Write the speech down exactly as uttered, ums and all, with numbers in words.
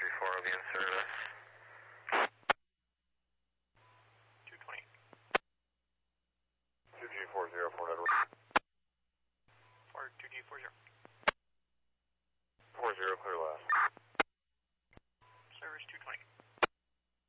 three four will be in service. two twenty. two G four zero four Edward. Or two G four zero. four zero, clear last.